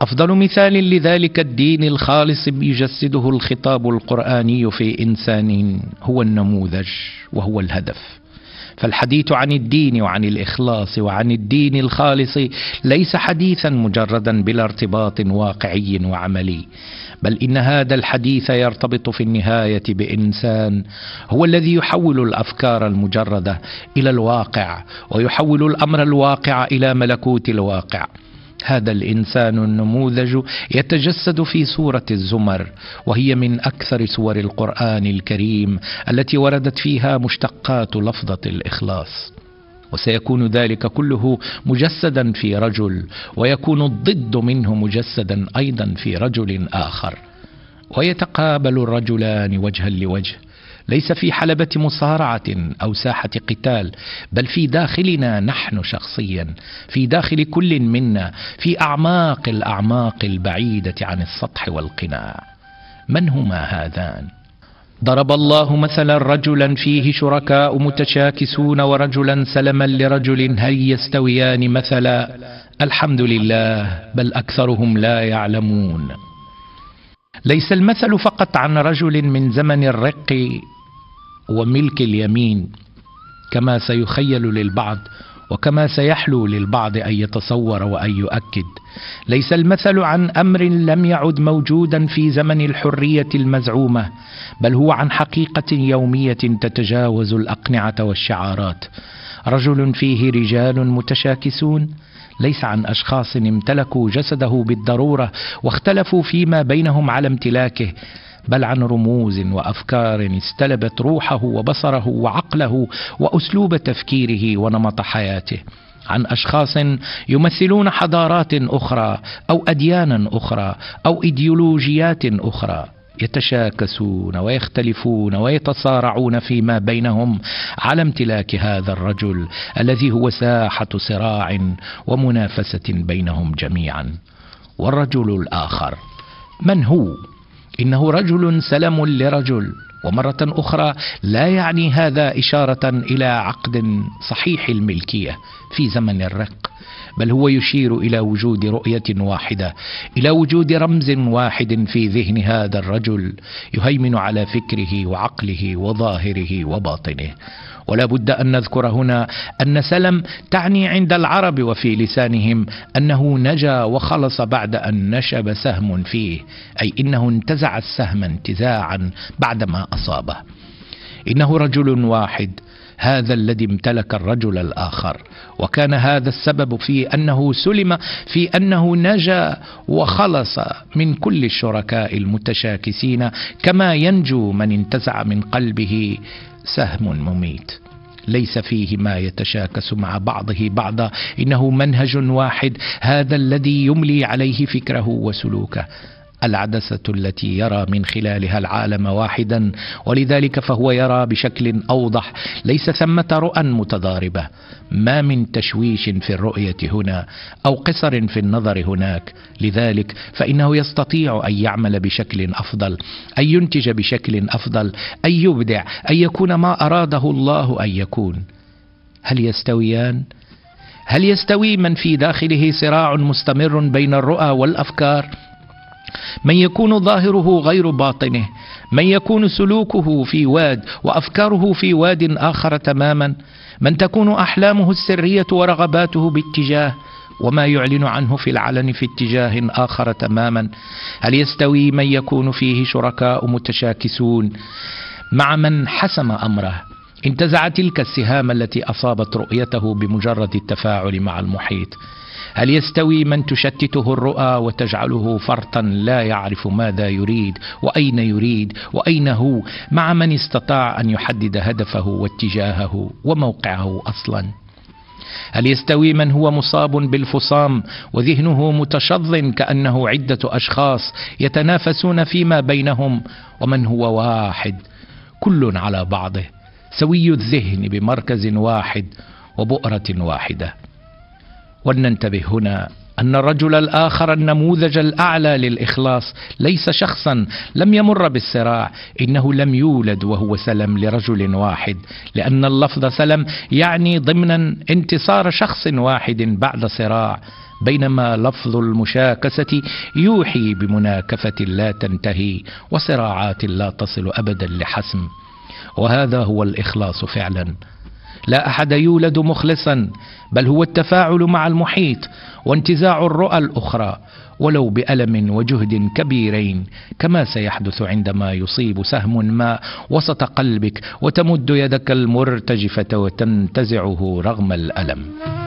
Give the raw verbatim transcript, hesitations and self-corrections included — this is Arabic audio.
أفضل مثال لذلك الدين الخالص يجسده الخطاب القرآني في إنسان هو النموذج وهو الهدف. فالحديث عن الدين وعن الإخلاص وعن الدين الخالص ليس حديثا مجردا بلا ارتباط واقعي وعملي، بل إن هذا الحديث يرتبط في النهاية بإنسان هو الذي يحول الأفكار المجردة إلى الواقع، ويحول الأمر الواقع إلى ملكوت الواقع. هذا الإنسان النموذج يتجسد في سورة الزمر، وهي من أكثر سور القرآن الكريم التي وردت فيها مشتقات لفظة الإخلاص. وسيكون ذلك كله مجسدا في رجل، ويكون الضد منه مجسدا أيضا في رجل آخر، ويتقابل الرجلان وجها لوجه، ليس في حلبة مصارعة أو ساحة قتال، بل في داخلنا نحن شخصيا، في داخل كل منا، في أعماق الأعماق البعيدة عن السطح والقناع. من هما هذان؟ ضرب الله مثلا رجلا فيه شركاء متشاكسون ورجلا سلما لرجل هل يستويان مثلا؟ الحمد لله، بل أكثرهم لا يعلمون. ليس المثل فقط عن رجل من زمن الرق وملك اليمين كما سيخيل للبعض، وكما سيحلو للبعض أن يتصور وأن يؤكد. ليس المثل عن أمر لم يعد موجودا في زمن الحرية المزعومة، بل هو عن حقيقة يومية تتجاوز الأقنعة والشعارات. رجل فيه رجال متشاكسون ليس عن أشخاص امتلكوا جسده بالضرورة واختلفوا فيما بينهم على امتلاكه، بل عن رموز وأفكار استلبت روحه وبصره وعقله وأسلوب تفكيره ونمط حياته، عن أشخاص يمثلون حضارات أخرى أو أديانا أخرى أو إيديولوجيات أخرى، يتشاكسون ويختلفون ويتصارعون فيما بينهم على امتلاك هذا الرجل الذي هو ساحة صراع ومنافسة بينهم جميعا. والرجل الآخر من هو؟ إنه رجل سلم لرجل، ومرة أخرى لا يعني هذا إشارة إلى عقد صحيح الملكية في زمن الرق، بل هو يشير إلى وجود رؤية واحدة، إلى وجود رمز واحد في ذهن هذا الرجل يهيمن على فكره وعقله وظاهره وباطنه. ولا بد أن نذكر هنا أن سلم تعني عند العرب وفي لسانهم أنه نجا وخلص بعد أن نشب سهم فيه، أي إنه انتزع السهم انتزاعا بعدما أصابه. إنه رجل واحد، هذا الذي امتلك الرجل الآخر، وكان هذا السبب في أنه سلم، في أنه نجا وخلص من كل الشركاء المتشاكسين، كما ينجو من انتزع من قلبه سهم مميت. ليس فيه ما يتشاكس مع بعضه بعضا، إنه منهج واحد، هذا الذي يملي عليه فكره وسلوكه، العدسة التي يرى من خلالها العالم واحدا، ولذلك فهو يرى بشكل أوضح. ليس ثمة رؤى متضاربة، ما من تشويش في الرؤية هنا أو قصر في النظر هناك، لذلك فإنه يستطيع أن يعمل بشكل أفضل، أن ينتج بشكل أفضل، أن يبدع، أن يكون ما أراده الله أن يكون. هل يستويان؟ هل يستوي من في داخله صراع مستمر بين الرؤى والأفكار؟ من يكون ظاهره غير باطنه، من يكون سلوكه في واد وأفكاره في واد آخر تماما، من تكون أحلامه السرية ورغباته باتجاه وما يعلن عنه في العلن في اتجاه آخر تماما. هل يستوي من يكون فيه شركاء متشاكسون مع من حسم أمره، انتزع تلك السهام التي أصابت رؤيته بمجرد التفاعل مع المحيط؟ هل يستوي من تشتته الرؤى وتجعله فرطا لا يعرف ماذا يريد وأين يريد وأين هو، مع من استطاع أن يحدد هدفه واتجاهه وموقعه أصلا؟ هل يستوي من هو مصاب بالفصام وذهنه متشظ كأنه عدة أشخاص يتنافسون فيما بينهم، ومن هو واحد كل على بعضه، سوي الذهن بمركز واحد وبؤرة واحدة؟ ولننتبه هنا أن الرجل الآخر النموذج الأعلى للإخلاص ليس شخصا لم يمر بالصراع، إنه لم يولد وهو سلم لرجل واحد، لأن اللفظ سلم يعني ضمنا انتصار شخص واحد بعد صراع، بينما لفظ المشاكسة يوحي بمناكفة لا تنتهي وصراعات لا تصل أبدا لحسم. وهذا هو الإخلاص فعلا. لا أحد يولد مخلصا، بل هو التفاعل مع المحيط وانتزاع الرؤى الأخرى ولو بألم وجهد كبيرين، كما سيحدث عندما يصيب سهم ما وسط قلبك وتمد يدك المرتجفة وتنتزعه رغم الألم.